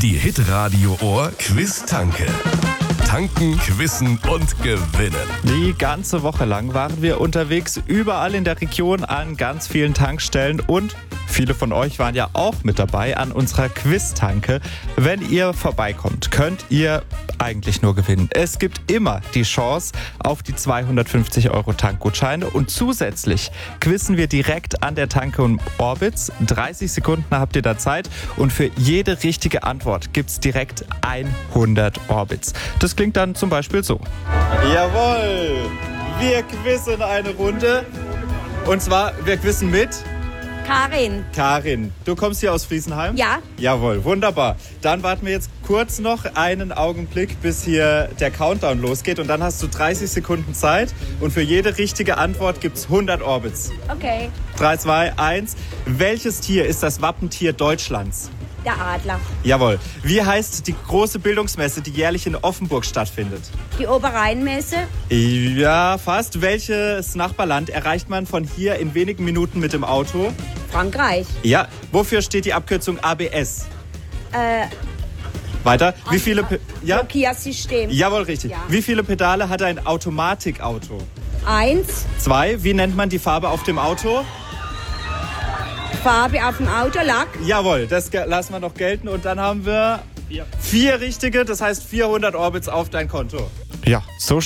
Die Hitradio Ohr Quiz-Tanke. Tanken, quizzen und gewinnen. Die ganze Woche lang waren wir unterwegs, überall in der Region an ganz vielen Tankstellen und viele von euch waren ja auch mit dabei an unserer Quiz-Tanke. Wenn ihr vorbeikommt, könnt ihr eigentlich nur gewinnen. Es gibt immer die Chance auf die 250 € Tankgutscheine und zusätzlich quizzen wir direkt an der Tanke in Orbitz. 30 Sekunden habt ihr da Zeit und für jede richtige Antwort gibt's direkt 100 Orbitz. Das klingt dann zum Beispiel so. Jawohl, wir quizzen eine Runde und zwar, wir quizzen mit Karin, du kommst hier aus Friesenheim? Ja. Jawohl, wunderbar. Dann warten wir jetzt kurz noch einen Augenblick, bis hier der Countdown losgeht. Und dann hast du 30 Sekunden Zeit. Und für jede richtige Antwort gibt es 100 Orbitz. Okay. 3, 2, 1. Welches Tier ist das Wappentier Deutschlands? Der Adler. Jawohl. Wie heißt die große Bildungsmesse, die jährlich in Offenburg stattfindet? Die Oberrheinmesse. Ja, fast. Welches Nachbarland erreicht man von hier in wenigen Minuten mit dem Auto? Frankreich. Ja. Wofür steht die Abkürzung ABS? Weiter. Wie viele... Blockiersystem. Jawohl, richtig. Ja. Wie viele Pedale hat ein Automatikauto? 1. 2. Wie nennt man die Farbe auf dem Auto? Farbe auf dem Auto, Lack. Jawohl, das lassen wir noch gelten. Und dann haben wir 4 richtige, das heißt 400 Orbitz auf dein Konto. Ja, so